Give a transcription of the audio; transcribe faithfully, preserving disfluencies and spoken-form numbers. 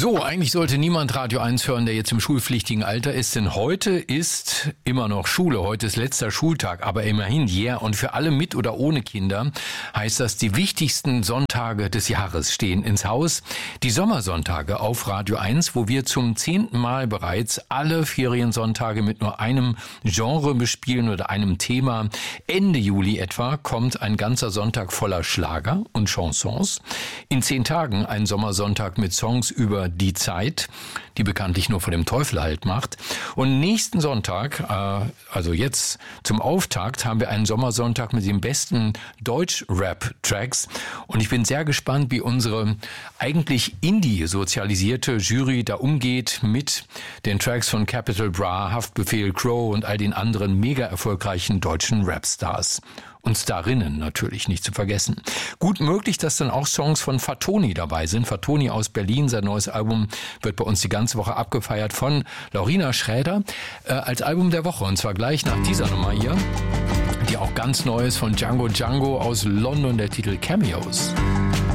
So, eigentlich sollte niemand Radio eins hören, der jetzt im schulpflichtigen Alter ist, denn heute ist immer noch Schule, heute ist letzter Schultag, aber immerhin, yeah, und für alle mit oder ohne Kinder heißt das, die wichtigsten Sonntage des Jahres stehen ins Haus. Die Sommersonntage auf Radio eins, wo wir zum zehnten Mal bereits alle Feriensonntage mit nur einem Genre bespielen oder einem Thema. Ende Juli etwa kommt ein ganzer Sonntag voller Schlager und Chansons. In zehn Tagen ein Sommersonntag mit Songs über die Zeit, die bekanntlich nur vor dem Teufel Halt macht. Und nächsten Sonntag, äh, also jetzt zum Auftakt, haben wir einen Sommersonntag mit den besten Deutsch-Rap-Tracks. Und ich bin sehr gespannt, wie unsere eigentlich Indie-sozialisierte Jury da umgeht mit den Tracks von Capital Bra, Haftbefehl, Crow und all den anderen mega erfolgreichen deutschen Rapstars. Und Starinnen natürlich nicht zu vergessen. Gut möglich, dass dann auch Songs von Fatoni dabei sind. Fatoni aus Berlin, sein neues Album wird bei uns die ganze Woche abgefeiert von Laurina Schräder äh, als Album der Woche. Und zwar gleich nach dieser Nummer hier, die auch ganz neu ist von Django Django aus London, der Titel Cameos.